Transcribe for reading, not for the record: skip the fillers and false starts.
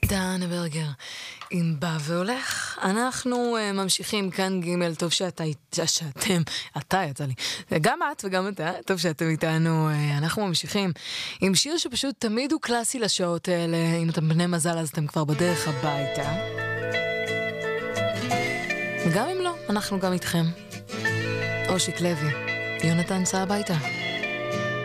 דנה ברגר עם בא והולך. אנחנו ממשיכים כאן ג' טוב שאתם, אתה יצא לי, גם את וגם אתה, טוב שאתם איתנו. אנחנו ממשיכים עם שיר שפשוט תמיד הוא קלאסי לשעות האלה. אם אתם בני מזל אז אתם כבר בדרך הביתה, וגם אם לא, אנחנו גם איתכם. אושיק לוי, יונתן סע הביתה.